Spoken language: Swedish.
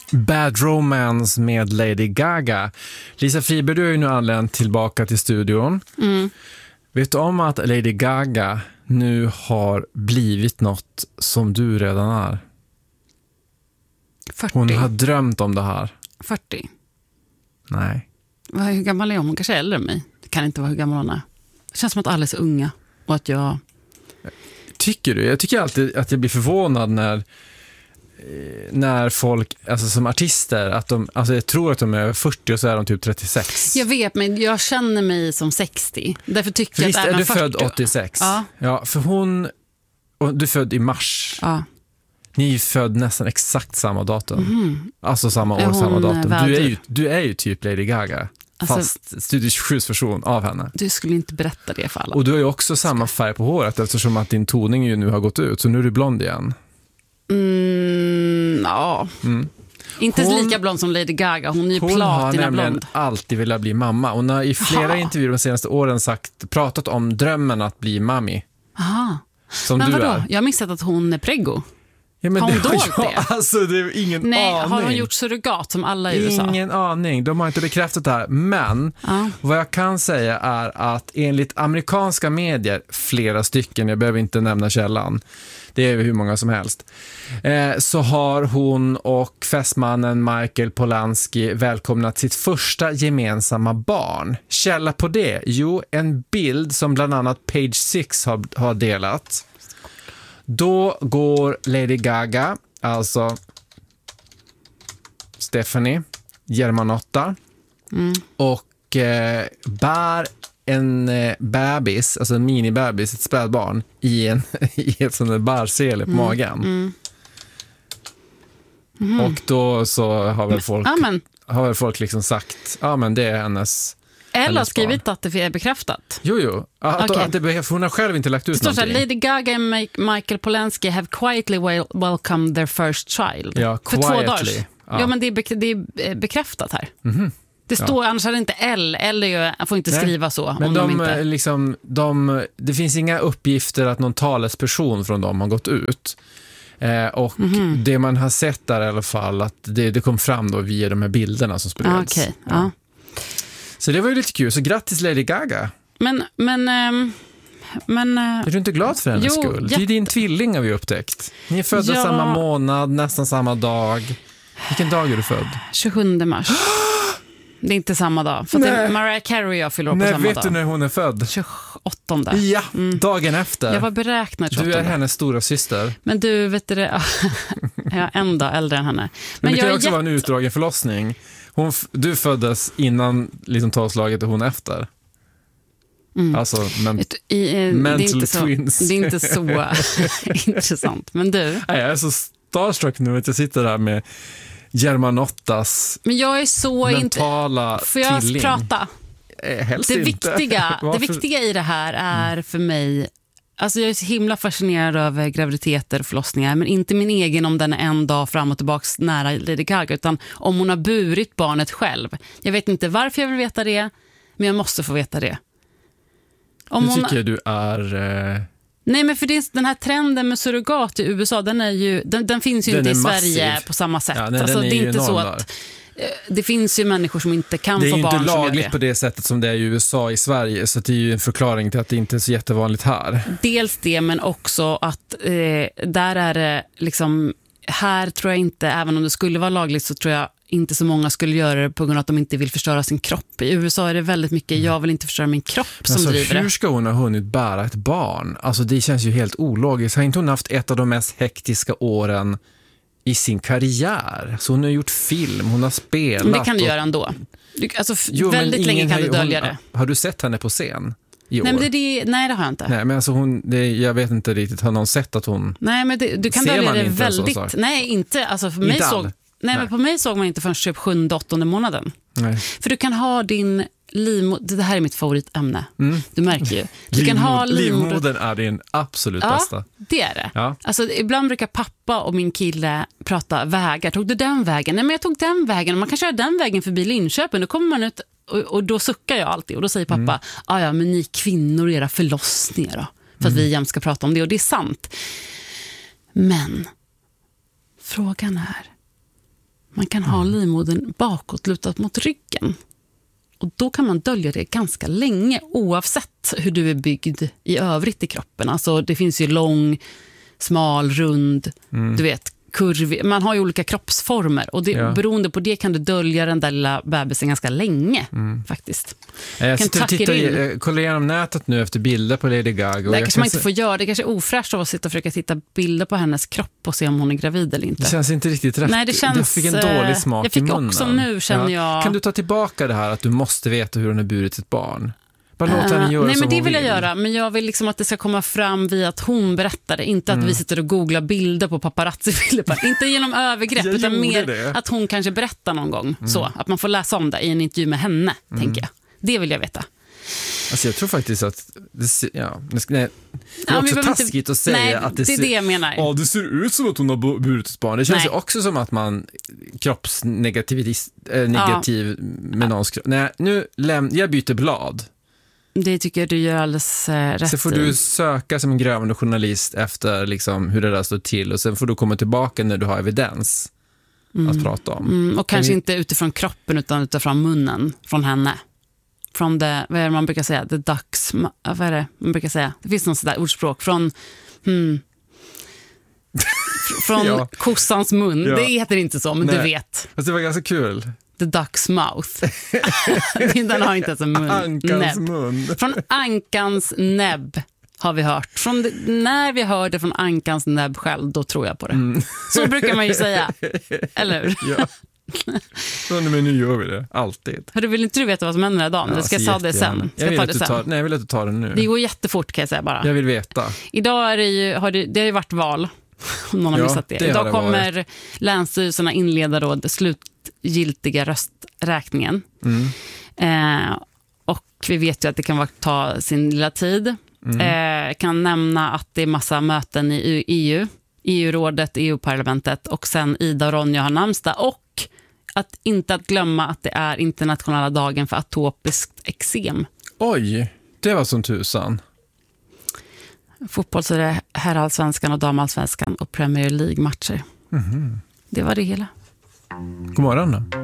Bad Romance med Lady Gaga. Lisa Friberg, du är ju nu anländ tillbaka till studion. Vet du om att Lady Gaga nu har blivit något som du redan är? 40. Hon har drömt om det här. 40. Nej. Hur gammal är hon? Hon kanske är äldre än mig. Det kan inte vara hur gammal hon är. Det känns som att alla är så unga. Och att jag... Tycker du? Jag tycker alltid att jag blir förvånad när folk, alltså som artister, att de, alltså jag tror att de är 40 och så är de typ 36. Jag vet, men jag känner mig som 60. Därför tycker jag att även 40... Är du född 86? Ja. Ja, för och du är född i mars. Ja. Ni är ju född nästan exakt samma datum. Alltså samma år, samma datum. Du är ju typ Lady Gaga. Alltså, fast Studio 27s version av henne. Du skulle inte berätta det för alla. Och du har ju också samma färg på håret eftersom att din toning ju nu har gått ut. Så nu är du blond igen. Ja. Inte lika blond som Lady Gaga. Hon är ju platina har nämligen blond. alltid velat bli mamma. Hon har i flera intervjuer de senaste åren pratat om drömmen att bli mammi. Aha. Som men du vadå? är. Jag har missat att hon är preggo. Ja, men har hon dolt det? Alltså, det är ingen aning. Har hon gjort surrogat som alla i USA? Ingen aning. De har inte bekräftat det här. Men vad jag kan säga är att enligt amerikanska medier, flera stycken, jag behöver inte nämna källan, det är hur många som helst, så har hon och fästmannen Michael Polanski välkomnat sitt första gemensamma barn. Källa på det? Jo, en bild som bland annat Page Six har delat. Då går Lady Gaga, alltså Stephanie Germanotta, och bär en bebis, alltså en minibebis, ett spädbarn i ett sån där bärsele på magen. Och då så har väl folk liksom sagt, men det är hennes. Eller skrivit att det är bekräftat. Jo. Hon har själv inte lagt ut någonting. Lady Gaga and Michael Polanski have quietly welcomed their first child. Ja, för 2 dagar. Ja, men det är bekräftat här. Det står, annars är det inte L. Eller får inte skriva så. Men inte... det finns inga uppgifter att någon talesperson från dem har gått ut. Och det man har sett där i alla fall, att det kom fram då via de här bilderna som spreds. Okej. Så det var ju lite kul. Så grattis Lady Gaga. Men är du inte glad för hennes skull? Det är din tvilling har vi upptäckt. Ni är födda samma månad, nästan samma dag. Vilken dag är du född? 27 mars. Det är inte samma dag. För Mariah Carey och jag fyller på samma dag. Vet du när hon är född? 28. Ja, dagen efter. Jag var beräknad 28. Du är hennes stora syster. Men du, vet du det? Jag är en dag äldre än henne. Men det kan också vara en utdragen förlossning. Du föddes innan liksom tolvslaget och hon efter. Alltså, mental twins. Det är inte så intressant. Men du? Jag är så starstruck nu att jag sitter där med Germanottas men jag är så mentala inte... Får jag tvilling. Prata? Helst det inte. viktiga i det här är för mig... Alltså jag är så himla fascinerad över graviditeter och förlossningar, men inte min egen om den är en dag fram och tillbaka nära Lady Gaga, utan om hon har burit barnet själv. Jag vet inte varför jag vill veta det, men jag måste få veta det. Tycker du är... Nej, men för den här trenden med surrogat i USA, den finns ju inte i Sverige på samma sätt. Ja, alltså, det är inte så att det finns ju människor som inte kan få barn. Det är ju inte lagligt det på det sättet som det är i USA i Sverige, så det är ju en förklaring till att det inte är så jättevanligt här. Dels det, men också att där är det liksom, här tror jag inte, även om det skulle vara lagligt så tror jag inte så många skulle göra det på grund av att de inte vill förstöra sin kropp. I USA är det väldigt mycket, jag vill inte förstöra min kropp som alltså, driver det. Hur ska hon ha hunnit bära ett barn? Alltså det känns ju helt ologiskt. Har inte hon haft ett av de mest hektiska åren i sin karriär? Så hon har gjort film, hon har spelat. Men det kan du göra ändå. Väldigt länge kan du dölja det. Har du sett henne på scen i år? Nej, det har jag inte. Nej, men alltså jag vet inte riktigt, har någon sett att hon... Nej, men du kan dölja det väldigt... Nej, inte. Alltså för mig inte men på mig såg man inte förrän typ 7-8 månaden. Nej. För du kan ha din livmoder, det här är mitt favoritämne. Du märker ju. Du kan ha livmodern är din absolut bästa. Det är det. Ja. Alltså, ibland brukar pappa och min kille prata vägar. Tog du den vägen? Nej, men jag tog den vägen. Man kan köra den vägen förbi Linköping. Då kommer man ut och då suckar jag alltid. Och då säger pappa, ja, men ni kvinnor, era förlossningar då. För att vi jämt ska prata om det. Och det är sant. Men frågan är, Man kan ha livmodern bakåtlutat mot ryggen. Och då kan man dölja det ganska länge oavsett hur du är byggd i övrigt i kroppen. Alltså det finns ju lång, smal, rund, du vet, kurvig. Man har ju olika kroppsformer och beroende på det kan du dölja den där lilla bebisen ganska länge faktiskt. Jag kollar igenom nätet nu efter bilder på Lady Gaga. Det kanske man inte får göra. Det kanske är ofräscht att sitta och försöka titta bilder på hennes kropp och se om hon är gravid eller inte. Det känns inte riktigt rätt. Nej, det känns, jag fick en dålig smak i munnen. Jag fick också nu, känner jag. Kan du ta tillbaka det här att du måste veta hur hon har burit ett barn? Bara låta henne göra nej, som men det hon vill jag göra. Men jag vill liksom att det ska komma fram via att hon berättar det. Inte att vi sitter och googlar bilder på paparazzi-bilder. Inte genom övergrepp, utan mer att hon kanske berättar någon gång. Så, att man får läsa om det i en intervju med henne, tänker jag. Det vill jag veta. Alltså jag tror faktiskt att det är också taskigt att säga att det är det jag menar. Ja, det ser ut som att hon har burit ett barn. Det känns ju också som att man kroppsnegativ med någons kropp. Nej, jag byter blad. Det tycker jag du gör alldeles rätt. Så får du söka som en grävande journalist efter liksom hur det där står till och sen får du komma tillbaka när du har evidens att prata om. Och kanske inte utifrån kroppen utan utifrån munnen från henne. Från det, vad är det man brukar säga? The ducks, vad är det man brukar säga? Det finns något sådär ordspråk från kossans mun. Det heter inte så, men du vet. Fast det var ganska kul. The duck's mouth. Den har inte ens en mun. Ankans mun. Från ankans näbb har vi hört. När vi hör det från ankans näbb själv, då tror jag på det. Så brukar man ju säga. Eller hur? Ja. Men nu gör vi det, alltid. Vill inte du veta vad som händer den här dagen? Ska jag ta det sen? Jag vill att du tar det nu. Det går jättefort, kan jag säga bara. Jag vill veta. Idag är det har ju varit val. Om någon har missat det. Idag kommer länsstyrelserna inleda då slutgiltiga rösträkningen. Och vi vet ju att det kan ta sin lilla tid. Kan nämna att det är massa möten i EU-rådet, EU-parlamentet och sen Ida och Ronja har namnsdag. Och inte att glömma att det är internationella dagen för atopiskt eksem. Oj, det var som tusan. Fotboll så är det herrallsvenskan och damallsvenskan och Premier League-matcher. Det var det hela. God morgon då.